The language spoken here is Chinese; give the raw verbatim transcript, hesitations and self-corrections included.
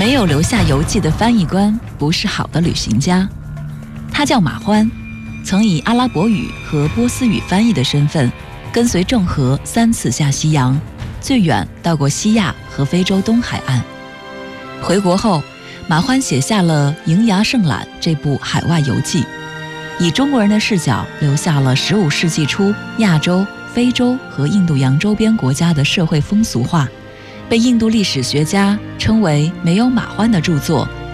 没有留下游记的翻译官不是好的旅行家。他叫马欢，曾以阿拉伯语和波斯语翻译的身份，跟随郑和三次下西洋，最远到过西亚和非洲东海岸。回国后，马欢写下了《瀛涯胜览》这部海外游记，以中国人的视角留下了十五世纪初亚洲、非洲和印度洋周边国家的社会风俗画，被印度历史学家称为没有马欢的著作